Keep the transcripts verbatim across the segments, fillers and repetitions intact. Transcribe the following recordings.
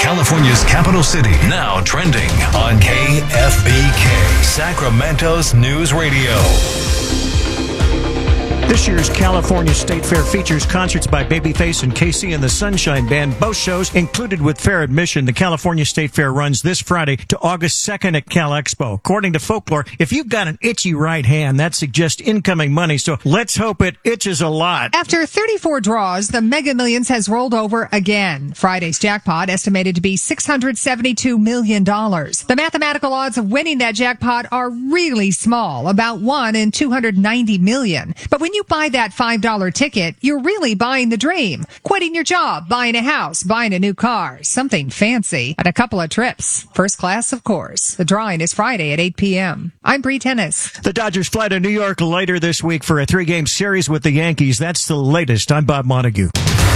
California's capital city, now trending on K F B K, Sacramento's news radio. This year's California State Fair features concerts by Babyface and Casey and the Sunshine Band. Both shows included with fair admission. The California State Fair runs this Friday to August second at Cal Expo. According to folklore, if you've got an itchy right hand, that suggests incoming money, so let's hope it itches a lot. After thirty-four draws, the Mega Millions has rolled over again. Friday's jackpot estimated to be six hundred seventy-two million dollars. The mathematical odds of winning that jackpot are really small, about one in two hundred ninety million. But when you buy that five dollar ticket, you're really buying the dream. Quitting your job, buying a house, buying a new car, something fancy, and a couple of trips. First class, of course. The drawing is Friday at eight p.m. I'm Bree Tennis. The Dodgers fly to New York later this week for a three-game series with the Yankees. That's the latest. I'm Bob Montague.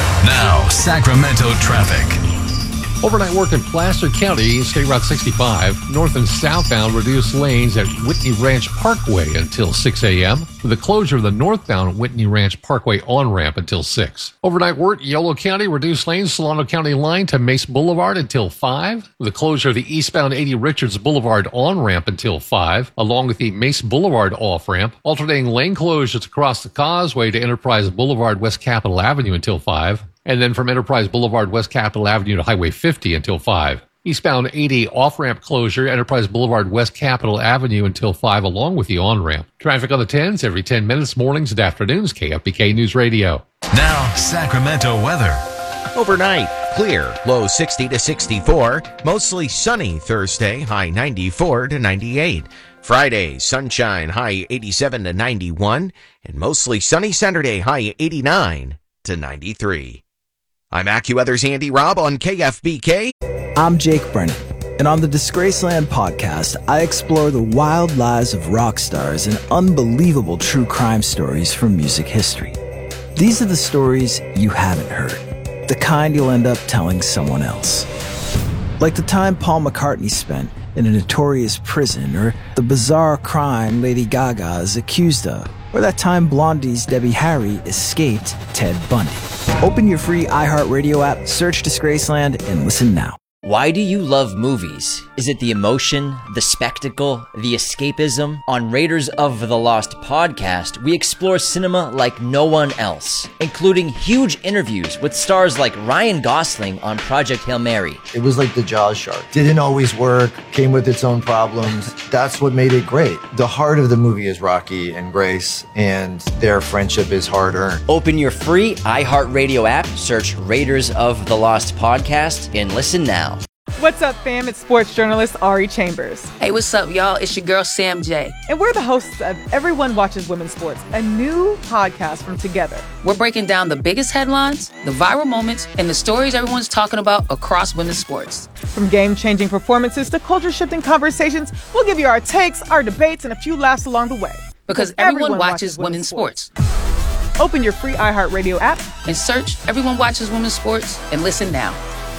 Now, Sacramento traffic. Overnight work in Placer County, State Route sixty-five, north and southbound reduced lanes at Whitney Ranch Parkway until six a.m., with the closure of the northbound Whitney Ranch Parkway on-ramp until six. Overnight work, Yolo County, reduced lanes, Solano County line to Mace Boulevard until five, with the closure of the eastbound eighty Richards Boulevard on-ramp until five, along with the Mace Boulevard off-ramp, alternating lane closures across the causeway to Enterprise Boulevard West Capitol Avenue until five, and then from Enterprise Boulevard West Capitol Avenue to Highway fifty until five. Eastbound eighty off-ramp closure, Enterprise Boulevard West Capitol Avenue until five, along with the on-ramp. Traffic on the tens every ten minutes, mornings and afternoons, K F B K News Radio. Now, Sacramento weather. Overnight, clear, low sixty to sixty-four. Mostly sunny Thursday, high ninety-four to ninety-eight. Friday, sunshine, high eighty-seven to ninety-one. And mostly sunny Saturday, high eighty-nine to ninety-three. I'm AccuWeather's Andy Robb on K F B K. I'm Jake Brennan, and on the Disgraceland podcast, I explore the wild lives of rock stars and unbelievable true crime stories from music history. These are the stories you haven't heard, the kind you'll end up telling someone else. Like the time Paul McCartney spent in a notorious prison, or the bizarre crime Lady Gaga is accused of, or that time Blondie's Debbie Harry escaped Ted Bundy. Open your free iHeartRadio app, search Disgraceland, and listen now. Why do you love movies? Is it the emotion, the spectacle, the escapism? On Raiders of the Lost podcast, we explore cinema like no one else, including huge interviews with stars like Ryan Gosling on Project Hail Mary. It was like the Jaws shark. Didn't always work, came with its own problems. That's what made it great. The heart of the movie is Rocky and Grace, and their friendship is hard-earned. Open your free iHeartRadio app, search Raiders of the Lost podcast, and listen now. What's up, fam? It's sports journalist Ari Chambers. Hey, what's up, y'all? It's your girl, Sam J. And we're the hosts of Everyone Watches Women's Sports, a new podcast from Together. We're breaking down the biggest headlines, the viral moments, and the stories everyone's talking about across women's sports. From game-changing performances to culture-shifting conversations, we'll give you our takes, our debates, and a few laughs along the way. Because, because everyone, everyone watches, watches women's, women's sports. sports. Open your free iHeartRadio app and search Everyone Watches Women's Sports and listen now.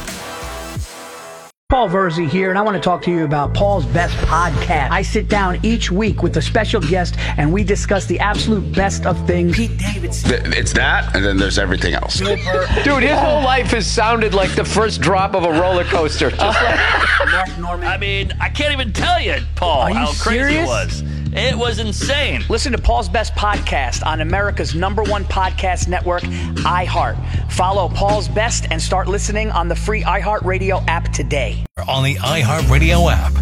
Paul Verzi here, and I want to talk to you about Paul's Best Podcast. I sit down each week with a special guest, and we discuss the absolute best of things. Pete Davidson. It's that, and then there's everything else. Dude, his whole life has sounded like the first drop of a roller coaster. Just uh, like Mark Norman. I mean, I can't even tell you, Paul, how crazy serious? it was. It was insane. Listen to Paul's Best Podcast on America's number one podcast network, iHeart. Follow Paul's Best and start listening on the free iHeartRadio app today. On the iHeartRadio app,